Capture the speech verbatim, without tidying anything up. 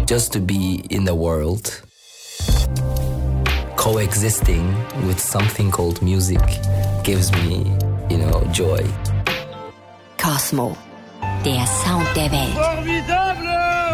just to be in the world, coexisting with something called music gives me, you know, joy. Cosmo, der Sound der Welt. Formidable!